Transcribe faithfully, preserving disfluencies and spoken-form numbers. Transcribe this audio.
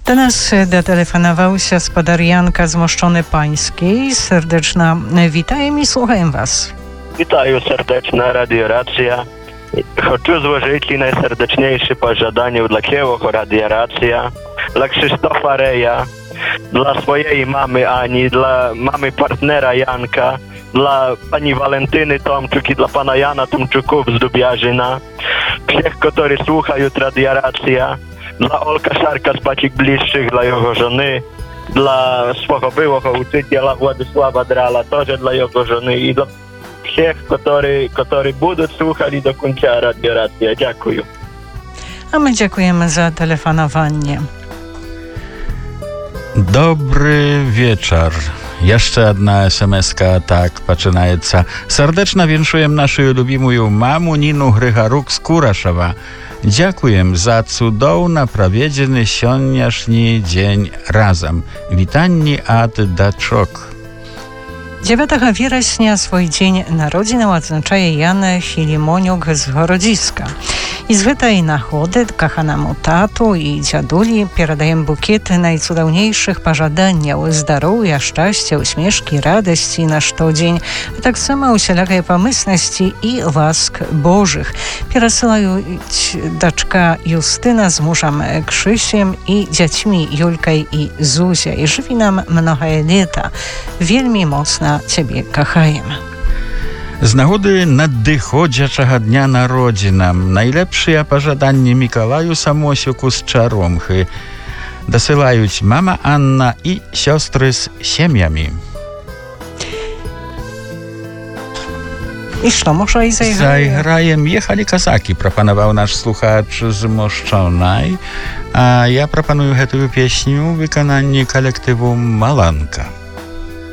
Do nas dotelefonował się spodar Janka z Moszczony Pańskiej. Serdeczna witam i słucham Was. Witаю serdeczna Radio Racja. Хочу złożyć najserdeczniejsze pożądanie dla kiełoko Radio Racja, dla Krzysztofa Reja, dla swojej mamy Ani, dla mamy partnera Janka, dla pani Walentyny Tomczuk i dla pana Jana Tomczuków z Dubiarzyna, wszystkich, którzy słuchają Radio Racja, dla Olka Szarka z Pacik Bliższych, dla jego żony, dla swojego byłego uczyciela Władysława Drala, też dla jego żony i dla wszystkich, którzy, którzy będą słuchali do końca Radio Racja. Dziękuję. A my dziękujemy za telefonowanie. Dobry wieczór. Jeszcze jedna es em es ka tak zaczynaється. Serdeczna winszuję naszą lubimую mamu Ninu Grycharuk z Kuraszowa. Dziękuję za cudowna prawiedziny sioniaszni dzień razem. Witanni ad daczok. dziewiątego września swój dzień narodzin odznaczaje Jan Filimoniuk z Horodziska. I z tej nachody kochanemu tatu i dziaduli pieradajem bukiety najcudowniejszych pożądań, zdrowia, szczęścia, uśmieszki, radości na szto dzień, a tak samo usielakiej pomysłności i łask bożych. Pierosylają daczka Justyna z mużem Krzysiem i dziećmi Julkej i Zuzia. I żywi nam mnoga lata. Wielmi mocno Ciebie kochajmy. Z nagody naddychodziaczego dnia narodzinam najlepsze ja pożądanie Mikołaju Samosiuku z Czaromchy dosyłają mama Anna i siostry z siemiami. I co, może i zagrajem? Zagrajem Jechali Kazaki, proponował nasz słuchacz z Moszczonej, a ja proponuję tę pieśnię w wykonaniu kolektywu Malanka.